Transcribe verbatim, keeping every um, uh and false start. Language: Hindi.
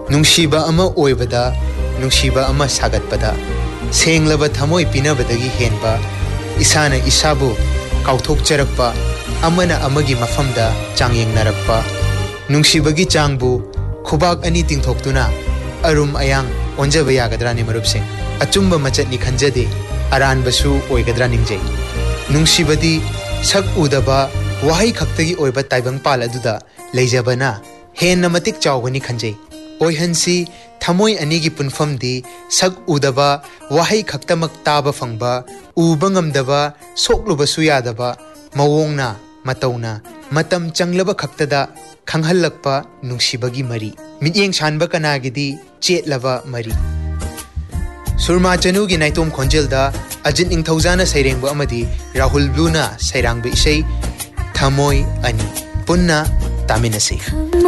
नुंसीबा अमा ओइबदा नुंसीबा अमा सागतपदा सेंगलबा थमोय पिनबदगी हेनबा इसाना इसाबु काउथोकचरकपा अमना अमगी मफमदा चांगयेंगनरकपा नुंसीबगी चांगबु खुबाक अनि तिंथोक्तुना अरुम अयांग ओंजबा यागद्रानि मरुपसिंग अचुंबा मचतनि खंजदे अरानबसु ओइगद्रा निंगजै नुंसीबदी सक उदबा वाहै खक्तगी ओइबा ताइबंगपाल अदुदा लेजबना हेन मतिक चावगनी खंजै ओइहनसी थमोय अनिगी पुनफमदी सक उदबा वाहै खक्तमक ताबा फंगबा उबंगमदबा सोकलुबसु यादबा मवोंगना मतौना मतम चंगलबा खक्तदा खंगहल्लकपा नुंसीबगी मरी मियेंग छानबा कनागिदी चेतलबा मरी सुरमा चनुगी नाइतोम खोंजेलदा अजित निंगथौजाना सैरेंबा अमदी राहुल ब्लूना सैरांगबा इसै थमोय अनि पुन्ना तामिनसे।